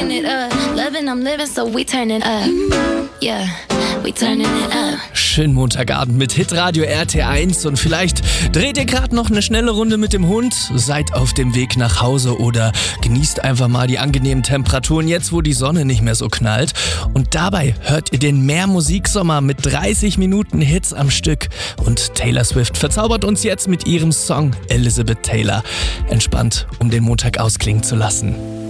Stacking it up, loving, I'm living, so we turning up. Yeah, we turning it up. Schönen Montagabend mit Hitradio RT1 und vielleicht dreht ihr gerade noch eine schnelle Runde mit dem Hund, seid auf dem Weg nach Hause oder genießt einfach mal die angenehmen Temperaturen jetzt, wo die Sonne nicht mehr so knallt. Und dabei hört ihr den Mehrmusiksommer mit 30 Minuten Hits am Stück. Und Taylor Swift verzaubert uns jetzt mit ihrem Song Elizabeth Taylor. Entspannt, um den Montag ausklingen zu lassen.